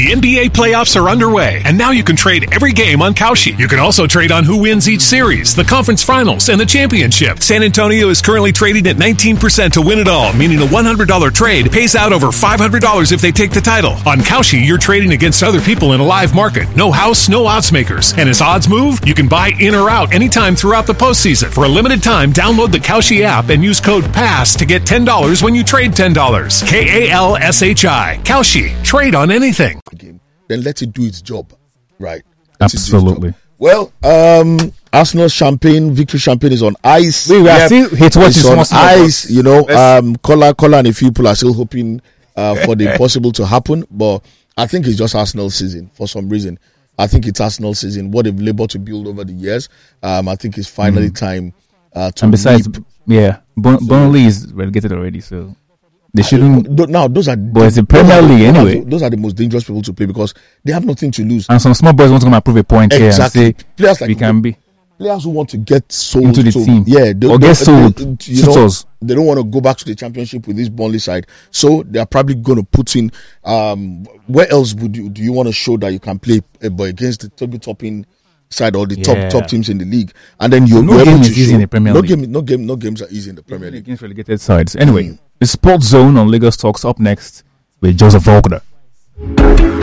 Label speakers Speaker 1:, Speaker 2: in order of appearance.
Speaker 1: The NBA playoffs are underway, and now you can trade every game on Kalshi. You can also trade on who wins each series, the conference finals, and the championship. San Antonio is currently trading at 19% to win it all, meaning a $100 trade pays out over $500 if they take the title. On Kalshi, you're trading against other people in a live market. No house, no odds makers. And as odds move, you can buy in or out anytime throughout the postseason. For a limited time, download the Kalshi app and use code PASS to get $10 when you trade $10. KALSHI. Kalshi. Trade on anything.
Speaker 2: Then let it do its job. Right.
Speaker 3: Absolutely.
Speaker 2: Well, Arsenal victory champagne is on ice.
Speaker 3: We are still hit what is
Speaker 2: on ice. You know, Kola and a few people are still hoping for the impossible to happen. But I think it's just Arsenal season for some reason. I think it's Arsenal season. What they've labored to build over the years. I think it's finally time to.
Speaker 3: And besides, Burnley is relegated already, so they shouldn't.
Speaker 2: Now those are.
Speaker 3: But it's the Premier League anyway.
Speaker 2: Those are the most dangerous people to play because they have nothing to lose.
Speaker 3: And some small boys want to come and prove a point here and say
Speaker 2: players like
Speaker 3: we can be.
Speaker 2: Players who want to get sold
Speaker 3: into the team,
Speaker 2: get
Speaker 3: sold.
Speaker 2: They don't want to go back to the championship with this Burnley side, so they are probably going to put in. Where else do you want to show that you can play against the topping side or the top teams in the league? And then
Speaker 3: no game is easy in the Premier League.
Speaker 2: No games are easy in the Premier League
Speaker 3: against relegated sides. Anyway, the Sports Zone on Lagos Talks up next with Joseph Faulkner.